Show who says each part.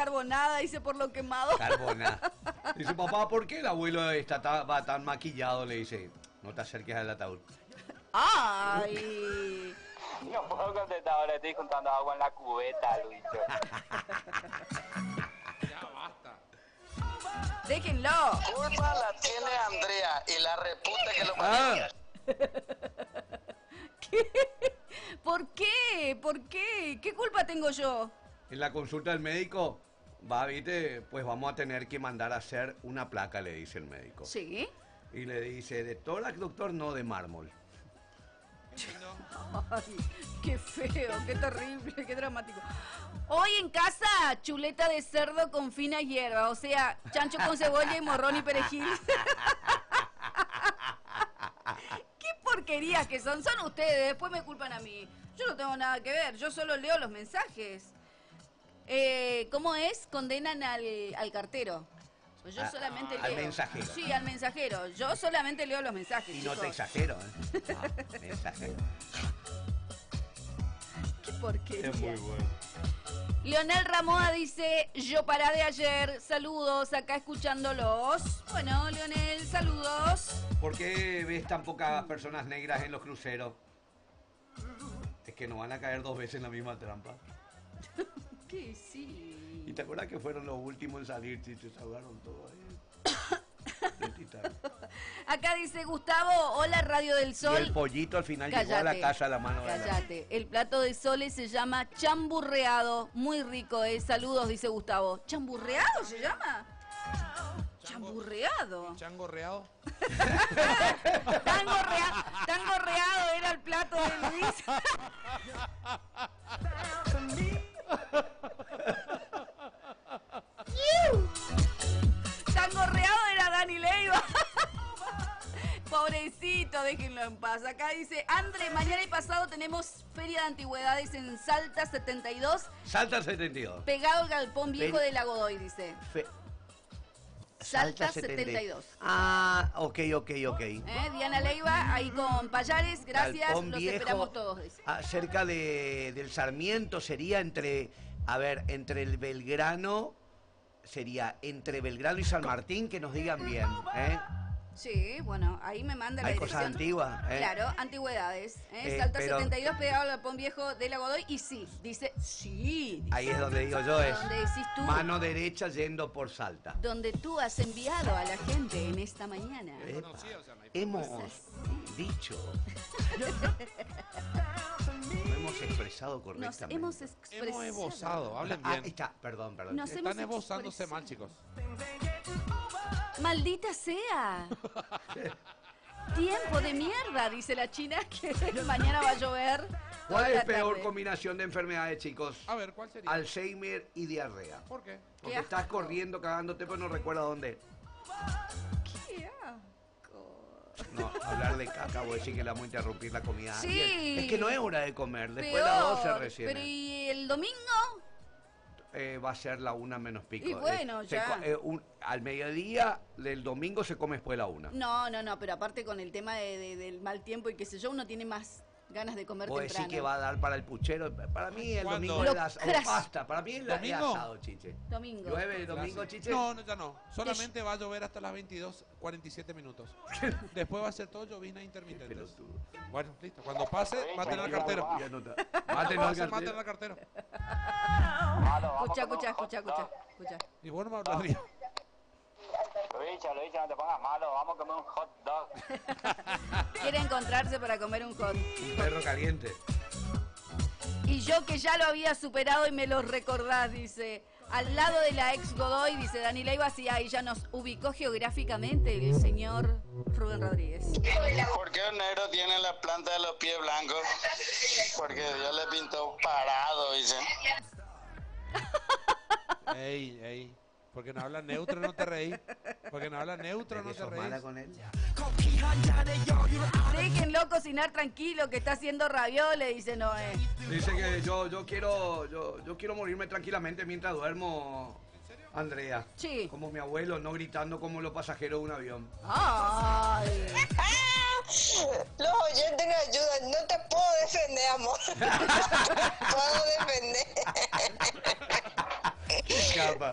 Speaker 1: carbonada, dice, por lo quemado.
Speaker 2: Carbonada. Dice, papá, ¿por qué el abuelo va tan maquillado? Le dice, no te acerques al ataúd.
Speaker 1: ¡Ay!
Speaker 3: No puedo contestar ahora, estoy juntando agua en la cubeta, Luis.
Speaker 4: Ya basta.
Speaker 1: Déjenlo.
Speaker 5: Culpa la tiene Andrea y la reputa que lo parió.
Speaker 1: ¿Qué? ¿Por qué? ¿Por qué? ¿Qué culpa tengo yo?
Speaker 2: En la consulta del médico, viste, pues vamos a tener que mandar a hacer una placa, le dice el médico.
Speaker 1: Sí.
Speaker 2: Y le dice, de tórax, doctor, no de mármol.
Speaker 1: Ay, qué feo, qué terrible, qué dramático. Hoy en casa, chuleta de cerdo con fina hierba, o sea, chancho con cebolla y morrón y perejil. Qué porquerías que son ustedes, después me culpan a mí. Yo no tengo nada que ver, yo solo leo los mensajes. ¿Cómo es? Condenan al cartero. Pues yo solamente leo.
Speaker 2: Al mensajero.
Speaker 1: Sí, al mensajero. Yo solamente leo los mensajes.
Speaker 2: Y
Speaker 1: chicos.
Speaker 2: no te exagero, ¿eh? No, mensajero.
Speaker 1: Qué porquería.
Speaker 2: Es muy bueno.
Speaker 1: Leonel Ramoa dice, yo pará de ayer, saludos, acá escuchándolos. Bueno, Leonel, saludos.
Speaker 2: ¿Por qué ves tan pocas personas negras en los cruceros? Es que no van a caer dos veces en la misma trampa.
Speaker 1: ¿Qué? Sí.
Speaker 2: ¿Y te acuerdas que fueron los últimos en salir? Si te salvaron todo ahí. Del Titanic.
Speaker 1: Acá dice Gustavo, hola Radio del
Speaker 2: Y
Speaker 1: Sol.
Speaker 2: el pollito al final llegó a la casa a la mano de la...
Speaker 1: Cállate. El plato de soles se llama chamburreado. Muy rico, saludos, dice Gustavo. ¿Chamburreado se llama? Chamburreado.
Speaker 4: Changorreado.
Speaker 1: Tangorreado era el plato de Luis. Tangorreado era Dani Leiva. Pobrecito, déjenlo en paz. Acá dice, André, mañana y pasado tenemos Feria de Antigüedades en Salta 72.
Speaker 2: Salta 72.
Speaker 1: Pegado al galpón viejo
Speaker 2: Ven.
Speaker 1: de la Godoy, dice. Salta 72.
Speaker 2: Ah, ok.
Speaker 1: Diana Leiva, ahí con Payares, gracias,
Speaker 2: Galpón
Speaker 1: los
Speaker 2: viejo,
Speaker 1: esperamos todos, dice.
Speaker 2: Cerca del Sarmiento, sería entre el Belgrano, sería entre Belgrano y San Martín, que nos digan bien, ¿eh?
Speaker 1: Sí, bueno, ahí me manda la
Speaker 2: Hay
Speaker 1: dirección.
Speaker 2: cosas antiguas, ¿eh?
Speaker 1: Claro, antigüedades. Salta
Speaker 2: pero-
Speaker 1: 72, pegado al galpón viejo de la Godoy, y sí, dice, sí. Dice,
Speaker 2: Ahí es donde digo yo, es
Speaker 1: donde decís tú,
Speaker 2: mano derecha yendo por Salta.
Speaker 1: donde tú has enviado a la gente en esta mañana.
Speaker 2: Epa,
Speaker 4: conocía, o sea, no hay
Speaker 2: hemos dicho, no hemos expresado
Speaker 1: Nos
Speaker 2: correctamente.
Speaker 1: hemos expresado.
Speaker 4: Hemos esbozado, hablen
Speaker 2: Ah,
Speaker 4: bien.
Speaker 2: ahí está, perdón.
Speaker 1: Nos
Speaker 4: Están
Speaker 1: hemos
Speaker 4: esbozándose
Speaker 1: expresado.
Speaker 4: mal, chicos.
Speaker 1: Maldita sea. Tiempo de mierda, dice la China, que mañana va a llover.
Speaker 2: ¿Cuál
Speaker 1: toda
Speaker 2: es
Speaker 1: la
Speaker 2: la peor
Speaker 1: tarde.
Speaker 2: combinación de enfermedades, chicos?
Speaker 4: A ver, ¿cuál sería?
Speaker 2: Alzheimer y diarrea.
Speaker 4: ¿Por qué?
Speaker 2: Porque
Speaker 1: Qué
Speaker 2: estás
Speaker 1: asco.
Speaker 2: corriendo, cagándote, pero no recuerdas dónde.
Speaker 1: Qué asco.
Speaker 2: No, hablar de caca, voy a decir que le vamos a interrumpir la comida. a
Speaker 1: Sí.
Speaker 2: alguien. Es que no es hora de comer, después de
Speaker 1: Peor.
Speaker 2: las 12 recién.
Speaker 1: Pero ¿y el domingo?
Speaker 2: Va a ser la 1 menos pico.
Speaker 1: Y bueno, ya.
Speaker 2: Al mediodía del domingo se come después de la 1.
Speaker 1: No, pero aparte con el tema del mal tiempo y qué sé yo, uno tiene más ganas de comer
Speaker 2: Vos
Speaker 1: temprano.
Speaker 2: decís que va a dar para el puchero. Para mí el
Speaker 4: ¿Cuándo?
Speaker 2: domingo es
Speaker 1: Lo cras-
Speaker 2: pasta. Para mí es
Speaker 4: ¿Domingo?
Speaker 2: asado, chiche.
Speaker 1: Domingo.
Speaker 2: ¿Llueve el domingo, chiche?
Speaker 4: No, ya no. Solamente va a llover hasta las 22:47 minutos. Después va a ser todo llovizna intermitente.
Speaker 2: Pelotudo.
Speaker 4: Bueno, listo. Cuando pase, maten al cartero.
Speaker 2: Ya no está.
Speaker 4: Cuando
Speaker 2: Mátenlo al
Speaker 4: pase, maten
Speaker 2: cartero.
Speaker 4: al cartero.
Speaker 1: Escucha.
Speaker 4: Y vos no me hablarías.
Speaker 3: Lo dicho, no te pongas malo, vamos a comer un hot dog.
Speaker 1: Quiere encontrarse para comer un hot.
Speaker 2: Un perro caliente.
Speaker 1: Y yo que ya lo había superado y me lo recordás, dice. Al lado de la ex Godoy, dice Dani Leiva, y ahí ya nos ubicó geográficamente el señor Rubén Rodríguez.
Speaker 5: ¿Por qué un negro tiene la planta de los pies blancos? Porque Dios le pintó parado, dicen.
Speaker 4: Ey. Porque no habla neutro, no te reí. Porque no habla neutro, no
Speaker 2: ¿Que
Speaker 4: te
Speaker 2: sos mala
Speaker 4: reís.
Speaker 2: con él?
Speaker 1: Déjenlo cocinar tranquilo, que está haciendo ravioles, dice Noé.
Speaker 2: Dice que yo quiero morirme tranquilamente mientras duermo, Andrea.
Speaker 1: Sí.
Speaker 2: Como mi abuelo, no gritando como los pasajeros de un avión.
Speaker 1: Ay.
Speaker 6: Los oyentes me ayudan, no te puedo defender, amor. No te puedo defender.
Speaker 2: escapa.